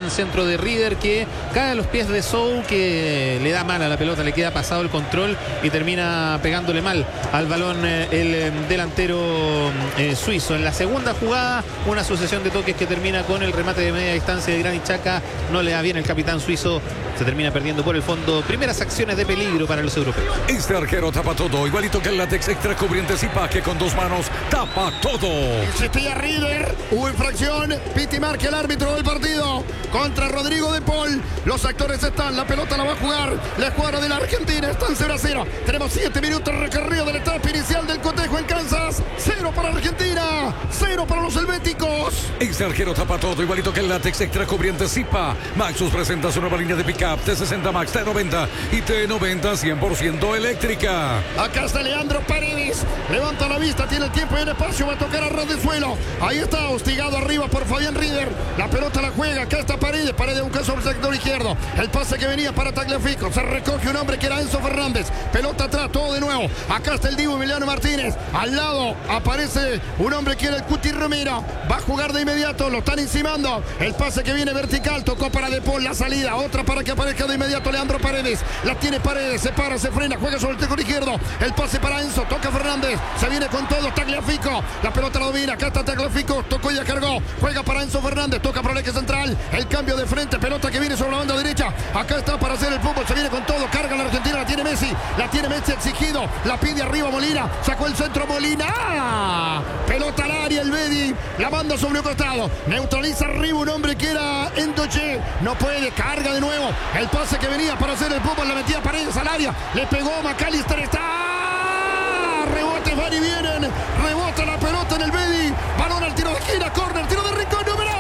buen centro de Rieder que cae a los pies de Sou, que le da mal a la pelota, le queda pasado el control y termina pegándole mal al balón el delantero suizo. En la segunda jugada, una sucesión de toques que termina con el remate de media distancia de Granit Xhaka. No le da bien el capitán suizo, se termina perdiendo por el fondo. Primeras acciones de peligro para los europeos. Este arquero tapa todo, igualito que el látex extra cubriente Zipa, que con dos manos tapa todo. Insistía Rieder, hubo infracción, Piti marca el árbitro del partido contra Rodrigo de Paul. Los actores están, la pelota la va a jugar la escuadra de la Argentina, están 0-0. Tenemos 7 minutos recorrido de la etapa inicial del cotejo en Kansas. 0 para Argentina, 0 para los helvéticos. Este arquero tapa todo, igualito que el látex extra cubriente Zipa. Maxus presenta su nueva línea de pickup T60 Max, T90 y T90 100% eléctrica. Acá está Leandro Paredes, levanta la vista, tiene el tiempo y el espacio, va a tocar a ras de suelo. Ahí está, hostigado arriba por Fabián Rieder. La pelota la juega, acá está Paredes, Paredes busca sobre el sector izquierdo. El pase que venía para Tagliafico, se recoge un hombre que era Enzo Fernández. Pelota atrás, todo de nuevo. Acá está el Divo Emiliano Martínez. Al lado aparece un hombre que era el Cuti Romero. Va a jugar de inmediato, lo están encimando. El pase que viene vertical, tocó para De Paul, la salida, otra para que aparezca de inmediato Leandro Paredes. La tiene Paredes, se para, se frena, juega sobre el sector izquierdo. El pase para Enzo, toca Fernández, se viene con todo Tagliafico. La pelota la domina, acá está Tagliafico, tocó y ya cargó. Juega para Enzo Fernández, toca para el eje central. El cambio de frente, pelota que viene sobre la banda derecha. Acá está para hacer el fútbol, se viene con todo, carga la Argentina, la tiene Messi exigido, la pide arriba Molina, sacó el centro Molina. ¡Ah! Pelota al área, el Bedi, la manda sobre un costado, neutraliza arriba un hombre que era Endoche, no puede, carga de nuevo. El pase que venía para hacer el fútbol, la metía Paredes al área, le pegó McAllister, está. Rebotes van y vienen, rebota la pelota en el Bedi, balón al tiro de esquina, córner, tiro de rincón, número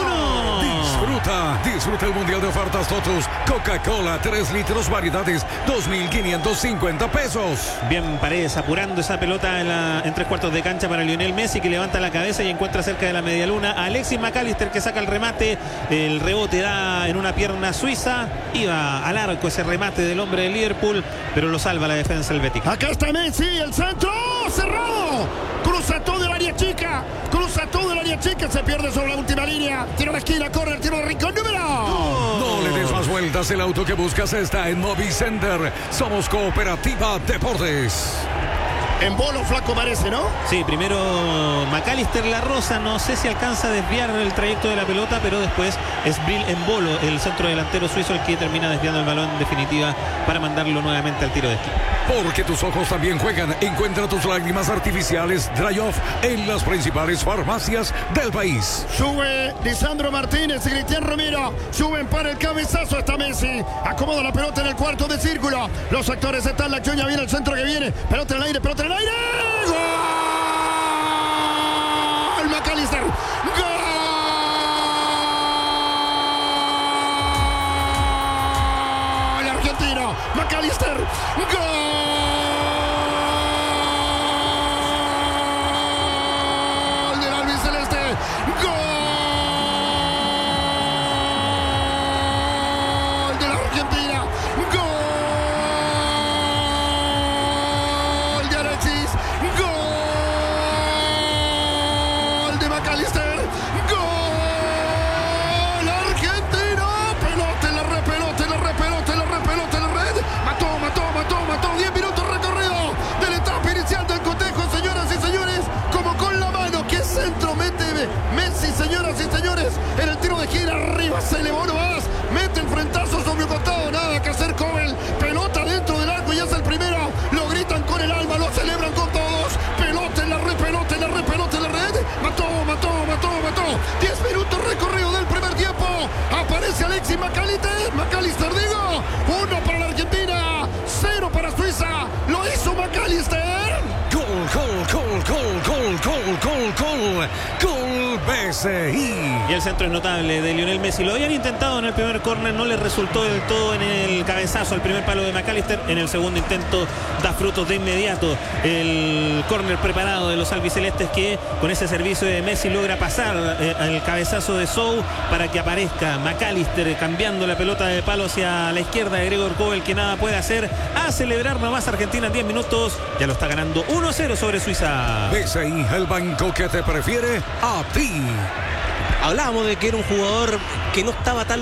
1. Disfruta el Mundial de Ofertas Totus. Coca-Cola, 3 litros, variedades, 2.550 pesos. Bien, Paredes apurando esa pelota en 3/4 de cancha para Lionel Messi, que levanta la cabeza y encuentra cerca de la media luna a Alexis McAllister, que saca el remate. El rebote da en una pierna suiza. Iba al arco ese remate del hombre de Liverpool, pero lo salva la defensa helvética. Acá está Messi, el centro cerrado. Cruza todo el área chica. Se pierde sobre la última línea. Tiro de esquina, corre, tiro de rincón, número. No le des más vueltas, el auto que buscas está en Movicenter. Somos Cooperativa Deportes. En bolo flaco parece, ¿no? Sí, primero McAllister la rosa, no sé si alcanza a desviar el trayecto de la pelota, pero después es Bril en bolo, el centro delantero suizo, el que termina desviando el balón en definitiva para mandarlo nuevamente al tiro de esquina. Porque tus ojos también juegan. Encuentra tus lágrimas artificiales Dry Off en las principales farmacias del país. Sube Lisandro Martínez y Cristian Romero. Suben para el cabezazo hasta Messi. Acomoda la pelota en el cuarto de círculo. Los actores están, la choña viene el centro que viene. Pelota en el aire, pelota en el aire. ¡Gol! McAllister. ¡Gol! Argentino. McAllister. ¡Gol! Messi, señoras y señores, en el tiro de gira arriba, se elevó nomás, mete el frentazo sobre un costado, nada que hacer con el pelota dentro del arco y es el primero, lo gritan con el alma, lo celebran con todos, pelota en la red, pelota en la red, pelota en la red, mató, 10 minutos recorrido del primer tiempo, aparece Alexis McAllister, digo, 1 para la Argentina, 0 para Suiza, lo hizo McAllister. Gol BCI. Y el centro es notable de Lionel Messi. Lo habían intentado en el primer córner, no le resultó del todo en el cabezazo al primer palo de McAllister. En el segundo intento da frutos de inmediato. El córner preparado de los albicelestes, que con ese servicio de Messi logra pasar al cabezazo de Sou para que aparezca McAllister cambiando la pelota de palo hacia la izquierda de Gregor Kobel, que nada puede hacer. A celebrar nomás Argentina en 10 minutos. Ya lo está ganando 1-0 sobre Suiza. BCI, el banco que te prefiere a ti. Hablábamos de que era un jugador que no estaba tan